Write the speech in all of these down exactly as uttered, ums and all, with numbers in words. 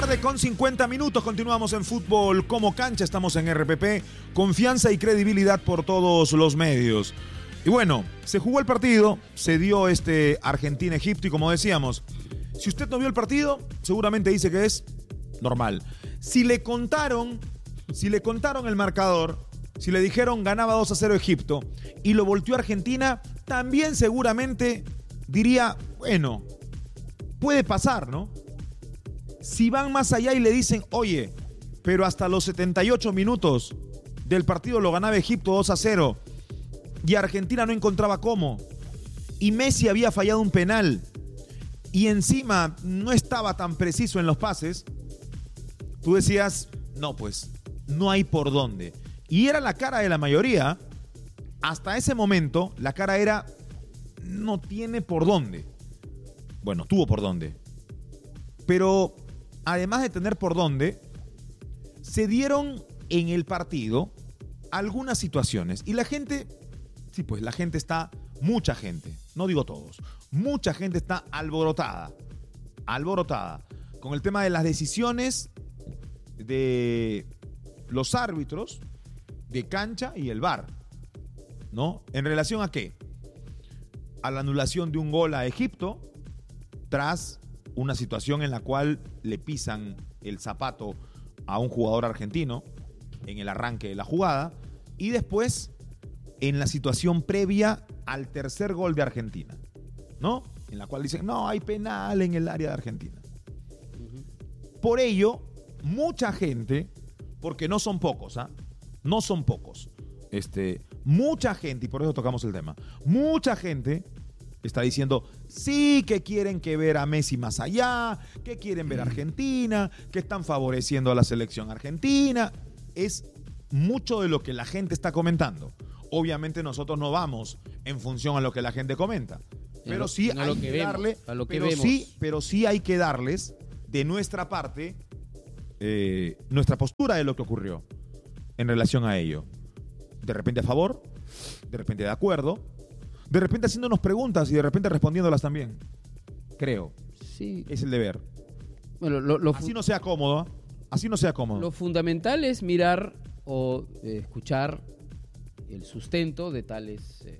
tarde con cincuenta minutos. Continuamos en Fútbol como Cancha. Estamos en R P P. Confianza y credibilidad por todos los medios. Y bueno, se jugó el partido. Se dio este Argentina-Egipto. Y como decíamos, si usted no vio el partido, seguramente dice que es normal. Si le contaron, si le contaron el marcador, si le dijeron ganaba dos a cero Egipto y lo volteó Argentina, también seguramente diría, bueno, puede pasar, ¿no? Si van más allá y le dicen, oye, pero hasta los setenta y ocho minutos del partido lo ganaba Egipto dos a cero y Argentina no encontraba cómo, y Messi había fallado un penal y encima no estaba tan preciso en los pases, tú decías, no, pues, no hay por dónde. Y era la cara de la mayoría. Hasta ese momento, la cara era, no tiene por dónde. Bueno, tuvo por dónde. Pero además de tener por dónde, se dieron en el partido algunas situaciones. Y la gente, sí, pues la gente está, mucha gente, no digo todos, mucha gente está alborotada, alborotada, con el tema de las decisiones de los árbitros de cancha y el V A R, ¿no? ¿En relación a qué? A la anulación de un gol a Egipto tras una situación en la cual le pisan el zapato a un jugador argentino en el arranque de la jugada, y después en la situación previa al tercer gol de Argentina, ¿no? En la cual dicen, no, hay penal en el área de Argentina. Uh-huh. Por ello, mucha gente, porque no son pocos, ¿ah? ¿eh? No son pocos. Este, mucha gente, y por eso tocamos el tema, mucha gente está diciendo, sí, que quieren que ver a Messi más allá, que quieren ver a Argentina, que están favoreciendo a la selección argentina. Es mucho de lo que la gente está comentando. Obviamente nosotros no vamos en función a lo que la gente comenta, pero no, sí no hay lo que, que vemos, darle, a lo que pero vemos. sí, pero sí hay que darles de nuestra parte eh, nuestra postura de lo que ocurrió en relación a ello. De repente a favor, de repente de acuerdo, de repente haciéndonos preguntas y de repente respondiéndolas también. Creo. Sí. Es el deber. Bueno, lo, lo así no sea cómodo, así no sea cómodo. Lo fundamental es mirar o eh, escuchar el sustento de tales eh,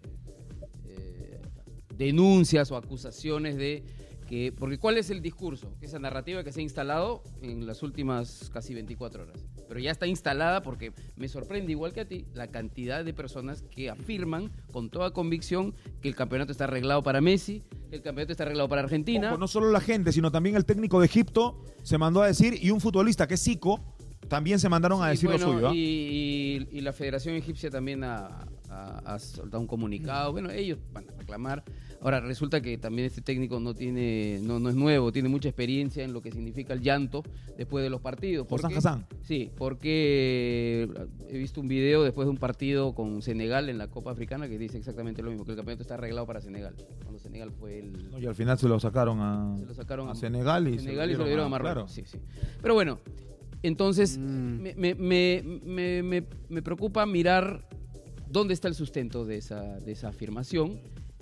eh, denuncias o acusaciones de que, porque ¿cuál es el discurso? Esa narrativa que se ha instalado en las últimas casi veinticuatro horas, pero ya está instalada porque me sorprende, igual que a ti, la cantidad de personas que afirman con toda convicción que el campeonato está arreglado para Messi, que el campeonato está arreglado para Argentina. Ojo, no solo la gente, sino también el técnico de Egipto se mandó a decir, y un futbolista que es Zico, también se mandaron a decir sí, bueno, lo suyo. ¿eh? Y, y, y la Federación Egipcia también ha, ha, ha soltado un comunicado. Bueno, ellos van a reclamar. Ahora, resulta que también este técnico no tiene, no, no es nuevo, tiene mucha experiencia en lo que significa el llanto después de los partidos. ¿Por San Hassan? Sí, porque he visto un video después de un partido con Senegal en la Copa Africana que dice exactamente lo mismo, que el campeonato está arreglado para Senegal. Cuando Senegal fue el... No, y al final se lo sacaron a, se lo sacaron a, a Senegal y Senegal se y se lo dieron a Marruecos. Claro. Sí, sí. Pero bueno, entonces mm. me, me, me, me, me, me preocupa mirar dónde está el sustento de esa, de esa afirmación.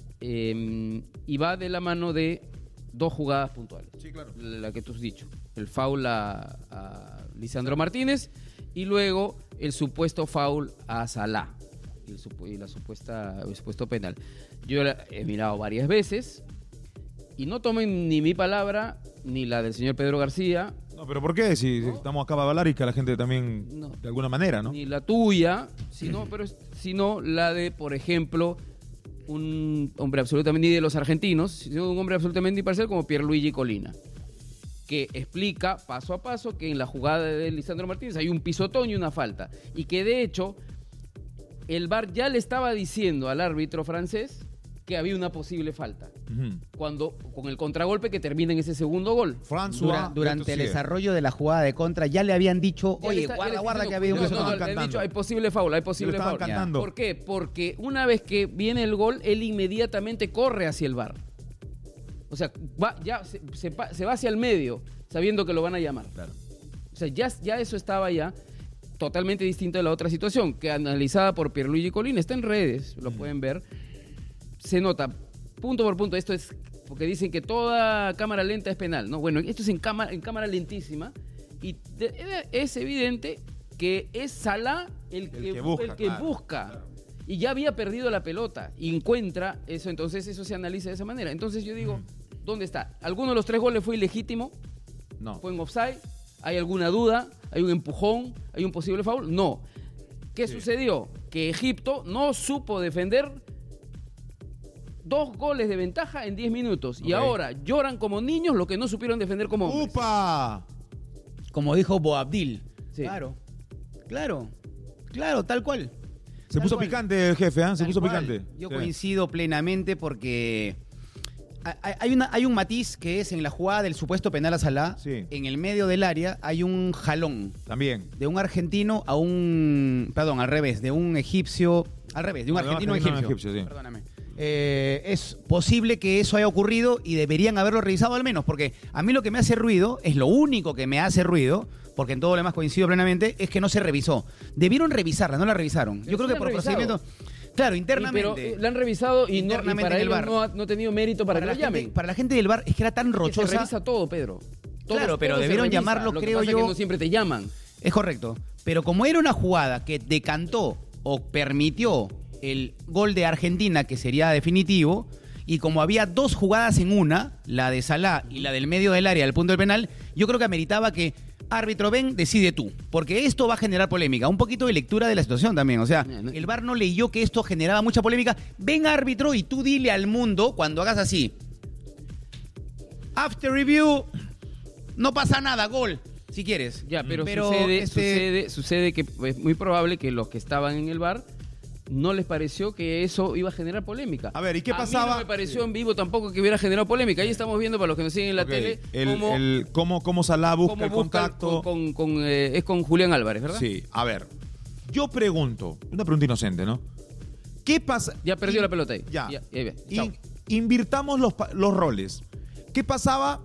Eh, y va de la mano de dos jugadas puntuales. Sí, claro. La que tú has dicho. El foul a, a Lisandro Martínez y luego el supuesto foul a Salah y, el supu- y la supuesta, el supuesto penal. Yo la he mirado varias veces y no tomen ni mi palabra ni la del señor Pedro García. No, pero ¿por qué? Si ¿no? estamos acá para hablar y que la gente también, no, de alguna manera, ¿no? Ni la tuya, sino, pero, sino la de, por ejemplo, un hombre absolutamente, ni de los argentinos, sino un hombre absolutamente imparcial como Pierluigi Colina, que explica paso a paso que en la jugada de Lisandro Martínez hay un pisotón y una falta, y que de hecho el V A R ya le estaba diciendo al árbitro francés que había una posible falta, uh-huh. cuando con el contragolpe que termina en ese segundo gol. François, Dura, durante el desarrollo de la jugada de contra ya le habían dicho, oye, está, guarda, guarda que había un... No, no, no, le han dicho, hay posible foul, hay posible foul. Cantando. ¿Por qué? Porque una vez que viene el gol, él inmediatamente corre hacia el V A R. O sea, va, ya se, se, se va hacia el medio, sabiendo que lo van a llamar. Claro. O sea, ya, ya eso estaba ya totalmente distinto de la otra situación, que analizada por Pierluigi Colina, está en redes, lo mm. pueden ver. Se nota, punto por punto, esto es porque dicen que toda cámara lenta es penal, ¿no? Bueno, esto es en cámara, en cámara lentísima, Y de, es evidente que es Salah el que, el que busca. El que claro, busca. Claro. Y ya había perdido la pelota. Y encuentra eso, entonces eso se analiza de esa manera. Entonces yo digo, mm. ¿dónde está? ¿Alguno de los tres goles fue ilegítimo? No. ¿Fue en offside? ¿Hay alguna duda? ¿Hay un empujón? ¿Hay un posible foul? No. ¿Qué sí. sucedió? Que Egipto no supo defender dos goles de ventaja en diez minutos. Okay. Y ahora lloran como niños lo que no supieron defender como hombres. ¡Upa! Como dijo Boabdil. Sí. Claro, claro, claro, tal cual. Se tal puso cual. picante el jefe, ¿eh? Se Tal puso cual. picante. Yo sí. coincido plenamente porque hay, una, hay un matiz que es en la jugada del supuesto penal a Salah. Sí. En el medio del área hay un jalón. También. De un argentino a un... Perdón, al revés, de un egipcio... Al revés, de un no, argentino a un egipcio. egipcio. egipcio sí. Perdóname. Eh, es posible que eso haya ocurrido y deberían haberlo revisado al menos, porque a mí lo que me hace ruido, es lo único que me hace ruido, porque en todo lo demás coincido plenamente, es que no se revisó. Debieron revisarla, no la revisaron. Pero Yo creo sí que por revisado. procedimiento... Claro, internamente. Y pero la han revisado y, no, y para el ellos V A R. no ha, no ha tenido mérito para, para que la lo gente, llamen. para la gente del V A R es que era tan rochosa. Que se revisa todo, Pedro. Todo, claro, pero todo debieron llamarlo, lo que creo pasa yo. Es que no siempre te llaman. Es correcto. Pero como era una jugada que decantó o permitió el gol de Argentina, que sería definitivo, y como había dos jugadas en una, la de Salah y la del medio del área, del punto del penal, yo creo que ameritaba que árbitro, ven, decide tú, porque esto va a generar polémica. Un poquito de lectura de la situación también. O sea, el V A R no leyó que esto generaba mucha polémica. Ven, árbitro, y tú dile al mundo, cuando hagas así, after review, no pasa nada, gol, si quieres. Ya, pero, pero sucede, este... sucede, sucede que es muy probable que los que estaban en el V A R no les pareció que eso iba a generar polémica. A ver, ¿y qué a pasaba? A mí no me pareció en vivo tampoco que hubiera generado polémica. Ahí estamos viendo, para los que nos siguen en la okay. tele, el, cómo, el, cómo, cómo Salah busca cómo el busca contacto. Con, con, con, eh, es con Julián Álvarez, ¿verdad? Sí, a ver. Yo pregunto, una pregunta inocente, ¿no? ¿Qué pasa? Ya perdió In, la pelota ahí. Ya. ya, ya, ya. In, invirtamos los, los roles. ¿Qué pasaba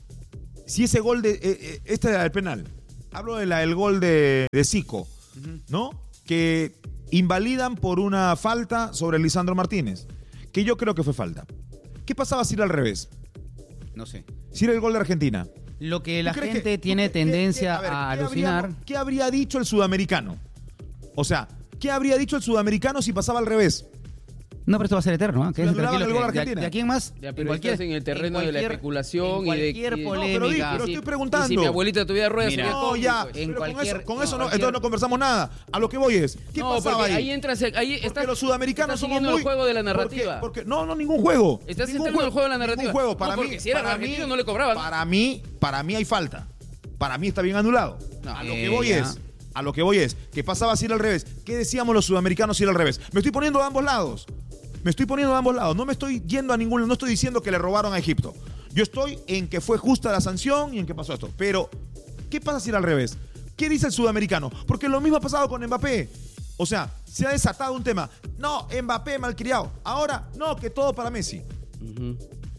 si ese gol de... Eh, este era el penal. Hablo del de gol de, de Zico, uh-huh. ¿no? Que invalidan por una falta sobre Lisandro Martínez, que yo creo que fue falta. ¿Qué pasaba si era al revés? No sé. Si era el gol de Argentina. Lo que la gente que, tiene qué, tendencia qué, qué, a, ver, a ¿qué alucinar... Habría, ¿Qué habría dicho el sudamericano? O sea, ¿qué habría dicho el sudamericano si pasaba al revés? No, pero esto va a ser eterno, ¿eh? Que le es tranquilo, el gol que, Argentina. De, de aquí en más, Ya, pero en cualquier, estás en el terreno en de la especulación y de, cualquier y de polémica. No, pero, di, pero si, estoy preguntando. Y si mi abuelita tuviera ruedas, Mira, sería no, ya, pues. en pero cualquier- con eso, con no, eso no, cualquier- entonces no conversamos nada. A lo que voy es, ¿qué no, pasaba porque ahí? ahí entras, ahí Porque estás, los sudamericanos estás somos siguiendo muy... el juego de la Porque, narrativa. porque, no, no, ningún juego. Estás ningún entrando en el juego de la narrativa. Ningún juego. Para no, mí, porque si era para argentino mí, no le cobraban. Para mí, para mí hay falta. Para mí está bien anulado. No, a lo eh, que voy ya. es, a lo que voy es, que pasaba si era al revés. ¿Qué decíamos los sudamericanos si era al revés? Me estoy poniendo de ambos lados. Me estoy poniendo de ambos lados. No me estoy yendo a ningún... No estoy diciendo que le robaron a Egipto. Yo estoy en que fue justa la sanción y en que pasó esto. Pero, ¿qué pasa si era al revés? ¿Qué dice el sudamericano? Porque lo mismo ha pasado con Mbappé. O sea, se ha desatado un tema. No, Mbappé malcriado. Ahora, no, que todo para Messi. Uh-huh.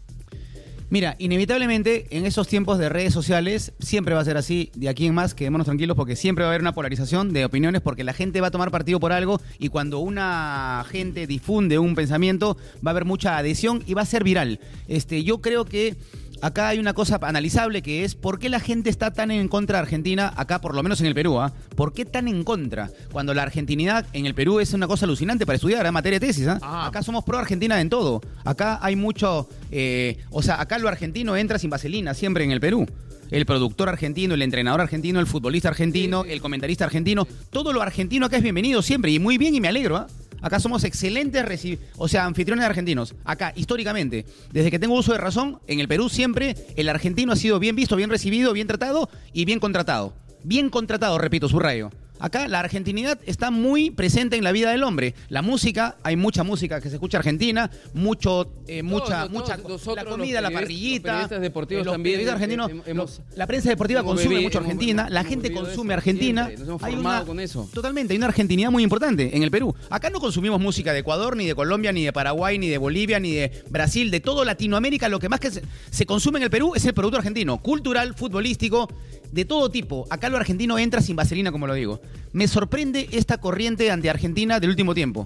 Mira, inevitablemente en esos tiempos de redes sociales siempre va a ser así. De aquí en más, quedémonos tranquilos porque siempre va a haber una polarización de opiniones porque la gente va a tomar partido por algo y cuando una gente difunde un pensamiento va a haber mucha adhesión y va a ser viral. Este, yo creo que acá hay una cosa analizable que es por qué la gente está tan en contra de Argentina, acá por lo menos en el Perú, ¿ah? ¿eh? ¿Por qué tan en contra? Cuando la argentinidad en el Perú es una cosa alucinante para estudiar, en materia de tesis, ¿eh? Ah. Acá somos pro Argentina en todo. Acá hay mucho, eh, o sea, acá lo argentino entra sin vaselina siempre en el Perú. El productor argentino, el entrenador argentino, el futbolista argentino, el comentarista argentino, todo lo argentino acá es bienvenido siempre y muy bien y me alegro, ¿ah? ¿eh? Acá somos excelentes, reci- o sea, anfitriones argentinos. Acá, históricamente, desde que tengo uso de razón, en el Perú siempre el argentino ha sido bien visto, bien recibido, bien tratado y bien contratado. Bien contratado, repito, subrayo. Acá la argentinidad está muy presente en la vida del hombre. La música, hay mucha música que se escucha argentina, mucho, eh, mucha, Todos, mucha, todos nosotros, la comida, los la periodistas- parrillita. los periodistas deportivos los también, periodistas argentinos, eh, hemos- la prensa deportiva hemos consume bebido- mucho hemos- Argentina, la hemos gente bebido consume eso Argentina. siempre, nos hemos Hay formado una- con eso. Totalmente, hay una argentinidad muy importante en el Perú. Acá no consumimos música de Ecuador, ni de Colombia, ni de Paraguay, ni de Bolivia, ni de Brasil, de todo Latinoamérica. Lo que más que se, se consume en el Perú es el producto argentino, cultural, futbolístico, de todo tipo. Acá lo argentino entra sin vaselina, como lo digo. Me sorprende esta corriente anti-argentina del último tiempo.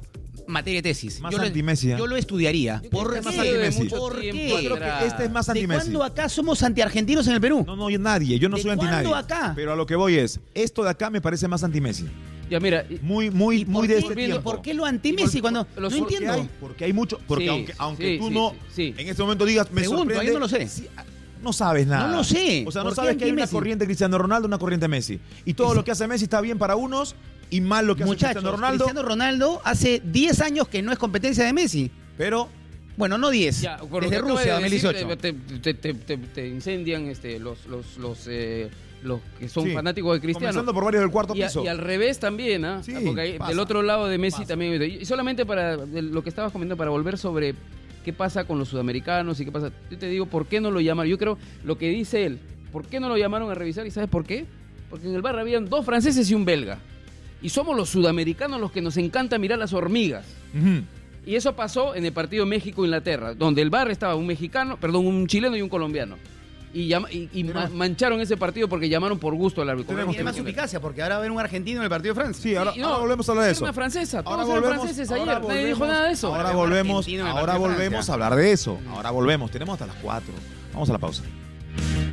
materia de tesis. Más yo, lo, anti-Messi, ¿eh? yo lo estudiaría. Yo creo ¿Por que qué? más anti-Messi. ¿Por Tiempo qué? Yo creo que este es más ¿De anti-Messi. cuándo acá somos anti-argentinos en el Perú? No, no, yo nadie, yo no ¿De soy anti nadie. cuándo acá? Pero a lo que voy es, esto de acá me parece más anti-Messi. Ya, mira, Muy, muy, ¿Y muy por de qué- este viendo- tiempo. ¿Por qué lo anti-Messi cuando los- no Porque entiendo? hay, porque hay mucho, porque Sí, aunque, aunque sí, tú sí, no, sí, sí. en este momento digas, me Pregunto, sorprende. yo no lo sé. sí, no sabes nada. No lo sé. O sea, no ¿Por qué sabes que hay una anti-Messi? corriente Cristiano Ronaldo, una corriente Messi. Y todo Eso. lo que hace Messi está bien para unos y mal lo que hace Muchachos, Cristiano Ronaldo. Cristiano Ronaldo hace diez años que no es competencia de Messi. Pero Bueno, no diez. ya, por lo Desde que acaba Rusia, de decir, dos mil dieciocho. Te, te- te- te- te incendian este, los, los, los, eh, los que son sí, fanáticos de Cristiano. comenzando por varios del cuarto Y, a- piso. y al revés también, ¿ah? Sí, Porque ahí, pasa, del otro lado de Messi pasa. también. Y solamente para de lo que estabas comentando, para volver sobre qué pasa con los sudamericanos y qué pasa. Yo te digo, ¿por qué no lo llamaron? Yo creo lo que dice él, ¿por qué no lo llamaron a revisar? ¿Y sabes por qué? Porque en el bar habían dos franceses y un belga. Y somos los sudamericanos los que nos encanta mirar las hormigas. Ujú. Y eso pasó en el partido México-Inglaterra, donde el bar estaba un mexicano, perdón, un chileno y un colombiano. Y, llama- y, y ma- mancharon ese partido porque llamaron por gusto al árbitro. Tenemos Tiene más eficacia porque ahora va a haber un argentino en el partido de Francia. Sí, ahora, Y no, ahora volvemos a hablar de era eso. una francesa, todos Ahora eran volvemos, franceses ahora ayer, nadie dijo volvemos- nada de eso. Ahora Ahora vemos volvemos, argentino en el ahora partido de volvemos Francia. a hablar de eso. Ahora volvemos. Tenemos hasta las cuatro. Vamos a la pausa.